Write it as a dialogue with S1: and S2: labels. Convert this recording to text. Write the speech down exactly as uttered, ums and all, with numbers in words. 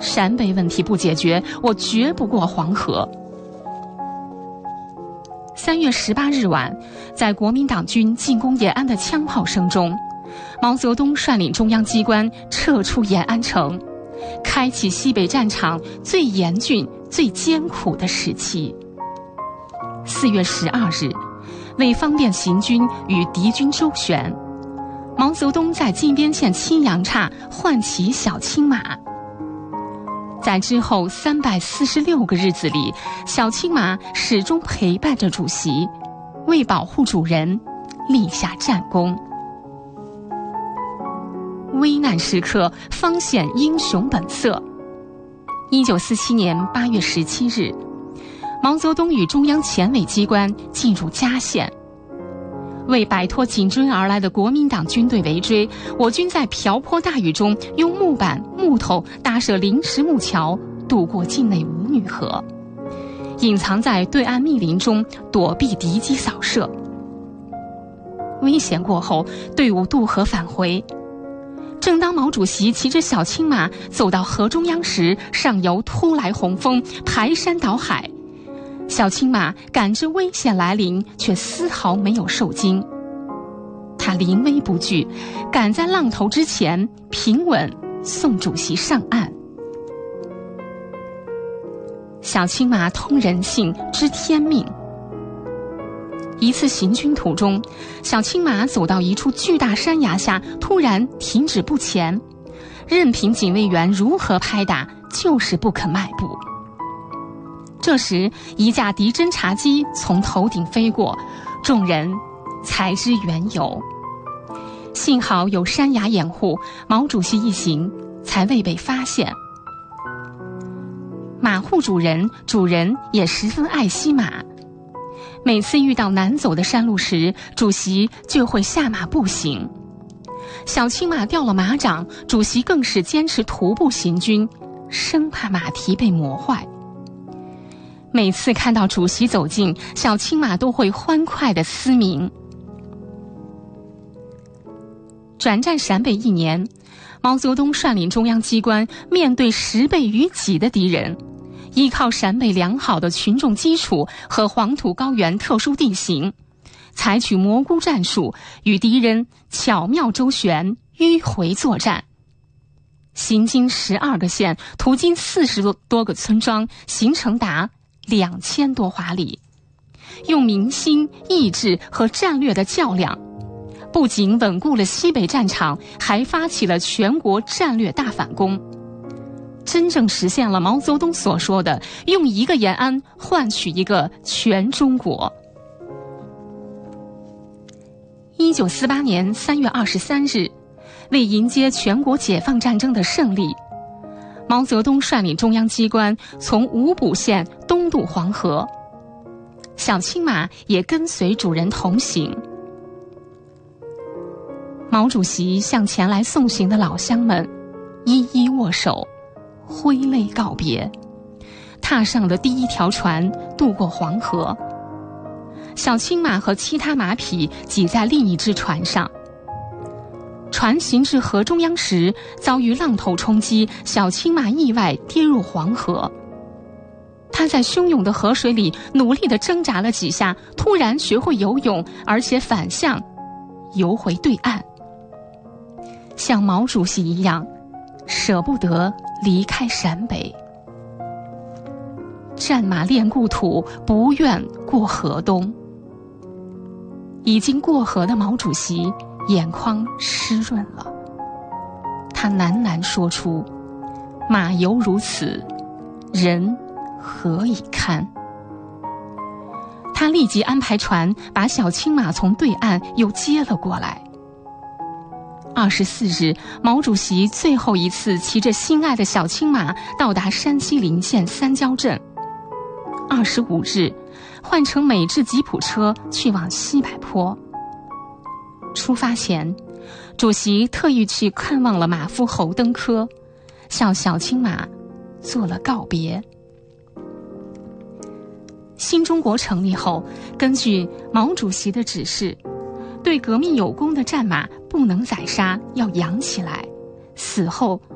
S1: 陕北问题不解决，我绝不过黄河。三月十八日晚，在国民党军进攻延安的枪炮声中，毛泽东率领中央机关撤出延安城，开启西北战场最严峻、最艰苦的时期。四月十二日，为方便行军与敌军周旋，毛泽东在金边县青阳岔唤起小青马。在之后三百四十六个日子里，小青马始终陪伴着主席，为保护主人立下战功。危难时刻方显英雄本色。一九四七年八月十七日，毛泽东与中央前委机关进入嘉县。为摆脱紧追而来的国民党军队围追，我军在瓢泼大雨中用木板、木头搭设临时木桥，渡过境内五女河，隐藏在对岸密林中躲避敌机扫射。危险过后，队伍渡河返回。正当毛主席骑着小青马走到河中央时，上游突来洪峰，排山倒海。小青马感知危险来临，却丝毫没有受惊。他临危不惧，赶在浪头之前平稳送主席上岸。小青马通人性，知天命。一次行军途中，小青马走到一处巨大山崖下，突然停止不前，任凭警卫员如何拍打，就是不肯迈步。这时，一架敌侦察机从头顶飞过，众人才知缘由。幸好有山崖掩护，毛主席一行才未被发现。马护主人，主人也十分爱惜马。每次遇到难走的山路时，主席就会下马步行。小青马掉了马掌，主席更是坚持徒步行军，生怕马蹄被磨坏。每次看到主席走近，小青马都会欢快地嘶鸣。转战陕北一年，毛泽东率领中央机关面对十倍于己的敌人，依靠陕北良好的群众基础和黄土高原特殊地形，采取蘑菇战术，与敌人巧妙周旋，迂回作战。行经十二个县，途经四十多个村庄，行程达两千多华里，用民心、意志和战略的较量，不仅稳固了西北战场，还发起了全国战略大反攻，真正实现了毛泽东所说的用一个延安换取一个全中国。一九四八年三月二十三日，为迎接全国解放战争的胜利，毛泽东率领中央机关从五堡县东渡黄河，小青马也跟随主人同行。毛主席向前来送行的老乡们一一握手，挥泪告别，踏上了第一条船，渡过黄河。小青马和其他马匹挤在另一只船上。船行至河中央时，遭遇浪头冲击，小青马意外跌入黄河。他在汹涌的河水里努力地挣扎了几下，突然学会游泳，而且反向游回对岸。像毛主席一样，舍不得离开陕北。战马恋故土，不愿过河东。已经过河的毛主席眼眶湿润了，他喃喃说出：马犹如此，人何以堪？他立即安排船把小青马从对岸又接了过来。二十四日，毛主席最后一次骑着心爱的小青马到达山西临县三郊镇。二十五日，换乘美制吉普车去往西柏坡。出发前，主席特意去看望了马夫侯登科，向小青马做了告别。新中国成立后，根据毛主席的指示，对革命有功的战马不能宰杀，要养起来，死后